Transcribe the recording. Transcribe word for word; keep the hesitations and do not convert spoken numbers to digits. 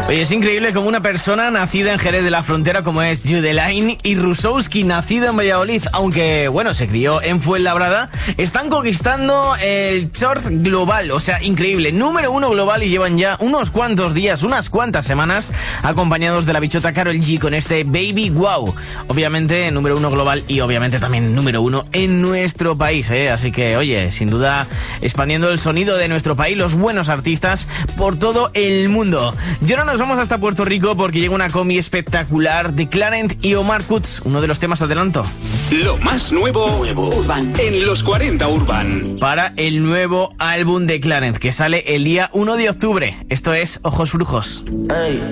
Oye, es increíble como una persona nacida en Jerez de la Frontera, como es Judelaine, y Rusowski, nacido en Valladolid, aunque, bueno, se crió en Fuenlabrada, están conquistando el chart global. O sea, increíble. Número uno global y llevan ya unos cuantos días, unas cuantas semanas, acompañados de la bichota Karol G con este Baby Wow. Obviamente, número uno global y obviamente también número uno en nuestro país, ¿eh? Así que, oye, sin duda, expandiendo el sonido de nuestro país, los buenos artistas por todo el mundo. Yo no nos vamos hasta Puerto Rico porque llega una combi espectacular de Clarent y Omar Coutts, uno de los temas adelanto. Lo más nuevo, nuevo Urban en los cuarenta Urban. Para el nuevo álbum de Clarent que sale el día uno de octubre. Esto es Ojos Brujos. Hey.